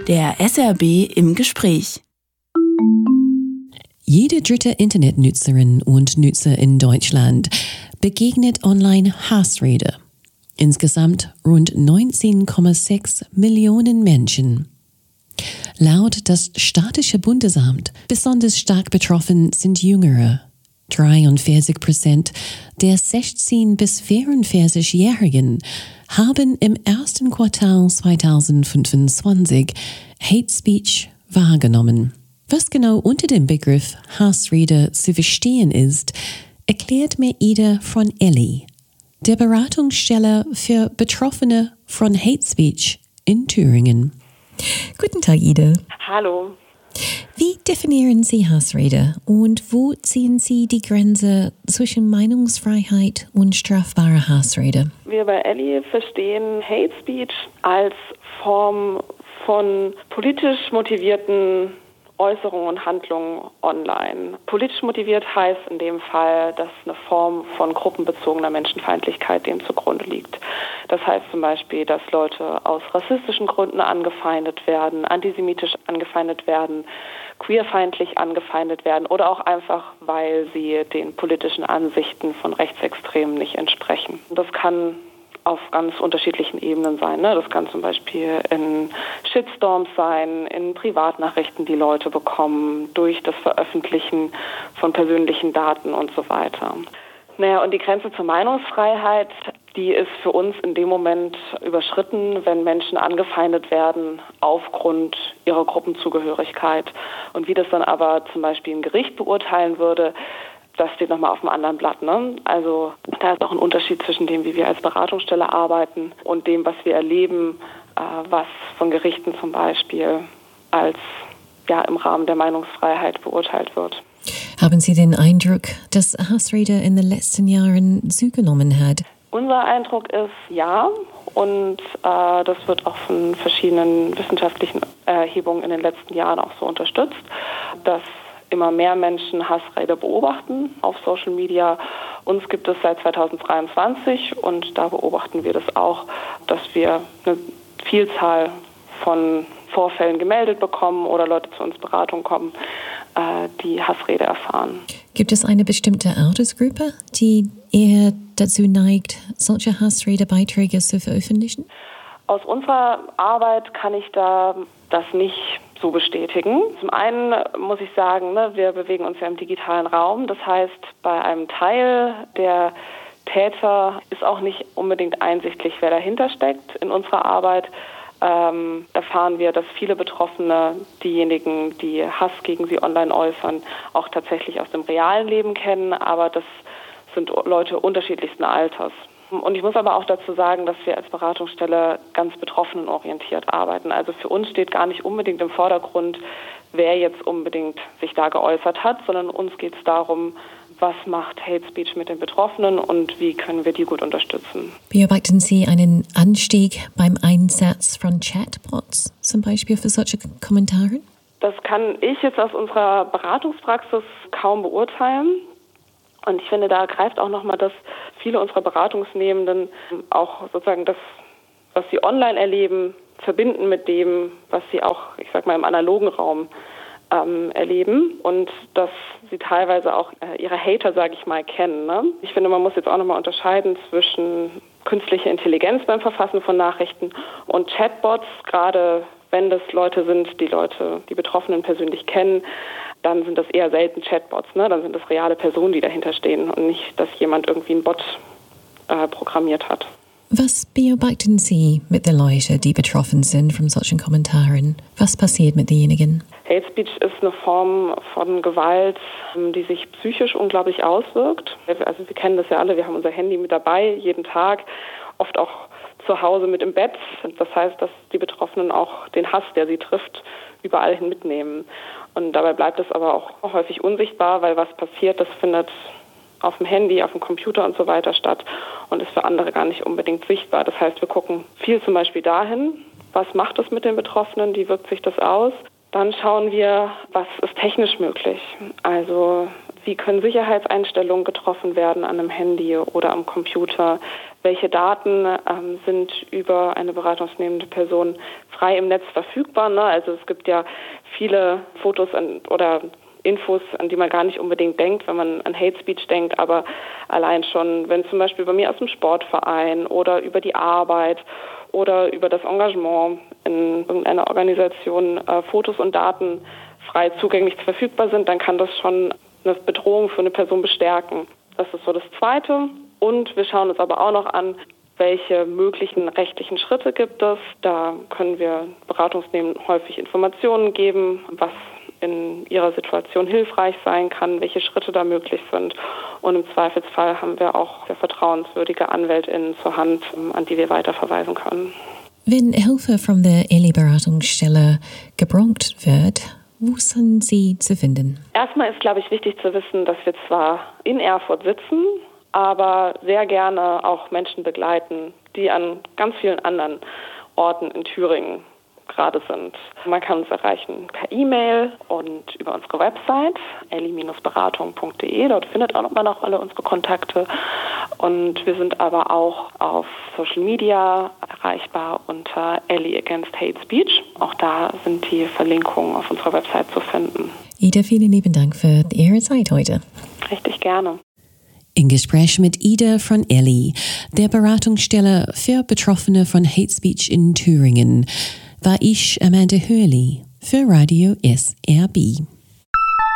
Der SRB im Gespräch. Jede dritte Internetnutzerin und Nutzer in Deutschland begegnet online Hassrede. Insgesamt rund 19,6 Millionen Menschen. Laut das Statistische Bundesamt besonders stark betroffen sind Jüngere. 43% der 16- bis 44-Jährigen haben im ersten Quartal 2025 Hate Speech wahrgenommen. Was genau unter dem Begriff Hassrede zu verstehen ist, erklärt mir Ida von Elli, der Beratungsstelle für Betroffene von Hate Speech in Thüringen. Guten Tag, Ida. Hallo. Wie definieren Sie Hassrede und wo ziehen Sie die Grenze zwischen Meinungsfreiheit und strafbarer Hassrede? Wir bei Elli verstehen Hate Speech als Form von politisch motivierten Äußerungen und Handlungen online. Politisch motiviert heißt in dem Fall, dass eine Form von gruppenbezogener Menschenfeindlichkeit dem zugrunde liegt. Das heißt zum Beispiel, dass Leute aus rassistischen Gründen angefeindet werden, antisemitisch angefeindet werden, queerfeindlich angefeindet werden oder auch einfach, weil sie den politischen Ansichten von Rechtsextremen nicht entsprechen. Das kann auf ganz unterschiedlichen Ebenen sein. Das kann zum Beispiel in Shitstorms sein, in Privatnachrichten, die Leute bekommen, durch das Veröffentlichen von persönlichen Daten und so weiter. Und die Grenze zur Meinungsfreiheit, die ist für uns in dem Moment überschritten, wenn Menschen angefeindet werden aufgrund ihrer Gruppenzugehörigkeit. Und wie das dann aber zum Beispiel ein Gericht beurteilen würde, das steht nochmal auf einem anderen Blatt. Also da ist auch ein Unterschied zwischen dem, wie wir als Beratungsstelle arbeiten und dem, was wir erleben, was von Gerichten zum Beispiel als im Rahmen der Meinungsfreiheit beurteilt wird. Haben Sie den Eindruck, dass Hassrede in den letzten Jahren zugenommen hat? Unser Eindruck ist ja, und das wird auch von verschiedenen wissenschaftlichen Erhebungen in den letzten Jahren auch so unterstützt, dass immer mehr Menschen Hassrede beobachten auf Social Media. Uns gibt es seit 2023 und da beobachten wir das auch, dass wir eine Vielzahl von Vorfällen gemeldet bekommen oder Leute zu uns Beratung kommen, die Hassrede erfahren. Gibt es eine bestimmte Altersgruppe, die eher dazu neigt, solche Hassredebeiträge zu veröffentlichen? Aus unserer Arbeit kann ich da das nicht so bestätigen. Zum einen muss ich sagen, wir bewegen uns ja im digitalen Raum. Das heißt, bei einem Teil der Täter ist auch nicht unbedingt einsichtlich, wer dahinter steckt. In unserer Arbeit erfahren wir, dass viele Betroffene, diejenigen, die Hass gegen sie online äußern, auch tatsächlich aus dem realen Leben kennen. Aber das sind Leute unterschiedlichsten Alters. Und ich muss aber auch dazu sagen, dass wir als Beratungsstelle ganz betroffenenorientiert arbeiten. Also für uns steht gar nicht unbedingt im Vordergrund, wer jetzt unbedingt sich da geäußert hat, sondern uns geht es darum, was macht Hate Speech mit den Betroffenen und wie können wir die gut unterstützen. Beobachten Sie einen Anstieg beim Einsatz von Chatbots, zum Beispiel für solche Kommentare? Das kann ich jetzt aus unserer Beratungspraxis kaum beurteilen. Und ich finde, da greift auch nochmal, dass viele unserer Beratungsnehmenden auch sozusagen das, was sie online erleben, verbinden mit dem, was sie auch, im analogen Raum erleben und dass sie teilweise auch ihre Hater, kennen. Ich finde, man muss jetzt auch nochmal unterscheiden zwischen künstlicher Intelligenz beim Verfassen von Nachrichten und Chatbots, gerade wenn das Leute sind, die Betroffenen persönlich kennen, dann sind das eher selten Chatbots, Dann sind das reale Personen, die dahinter stehen und nicht, dass jemand irgendwie einen Bot programmiert hat. Was beobachten Sie mit den Leuten, die betroffen sind von solchen Kommentaren? Was passiert mit denjenigen? Hate Speech ist eine Form von Gewalt, die sich psychisch unglaublich auswirkt. Also wir kennen das ja alle, wir haben unser Handy mit dabei, jeden Tag, oft auch zu Hause mit im Bett. Das heißt, dass die Betroffenen auch den Hass, der sie trifft, überall hin mitnehmen. Und dabei bleibt es aber auch häufig unsichtbar, weil was passiert, das findet auf dem Handy, auf dem Computer und so weiter statt und ist für andere gar nicht unbedingt sichtbar. Das heißt, wir gucken viel zum Beispiel dahin, was macht es mit den Betroffenen, wie wirkt sich das aus. Dann schauen wir, was ist technisch möglich. Also wie können Sicherheitseinstellungen getroffen werden an einem Handy oder am Computer, welche Daten sind über eine beratungsnehmende Person frei im Netz verfügbar. Ne? Also es gibt ja viele Fotos oder Infos, an die man gar nicht unbedingt denkt, wenn man an Hate Speech denkt, aber allein schon, wenn zum Beispiel bei mir aus dem Sportverein oder über die Arbeit oder über das Engagement in irgendeiner Organisation Fotos und Daten frei zugänglich verfügbar sind, dann kann das schon eine Bedrohung für eine Person bestärken. Das ist so das Zweite. Und wir schauen uns aber auch noch an, welche möglichen rechtlichen Schritte gibt es. Da können wir Beratungsnehmenden häufig Informationen geben, was in ihrer Situation hilfreich sein kann, welche Schritte da möglich sind. Und im Zweifelsfall haben wir auch sehr vertrauenswürdige AnwältInnen zur Hand, an die wir weiterverweisen können. Wenn Hilfe von der ELI-Beratungsstelle gebraucht wird, wo sind Sie zu finden? Erstmal ist, glaube ich, wichtig zu wissen, dass wir zwar in Erfurt sitzen, aber sehr gerne auch Menschen begleiten, die an ganz vielen anderen Orten in Thüringen gerade sind. Man kann uns erreichen per E-Mail und über unsere Website eli-beratung.de. Dort findet man auch alle unsere Kontakte. Und wir sind aber auch auf Social Media erreichbar unter Eli Against Hate Speech. Auch da sind die Verlinkungen auf unserer Website zu finden. Ida, vielen lieben Dank für Ihre Zeit heute. Richtig gerne. Im Gespräch mit Ida von Eli, der Beratungsstelle für Betroffene von Hate Speech in Thüringen, war ich Amanda Hurley für Radio SRB.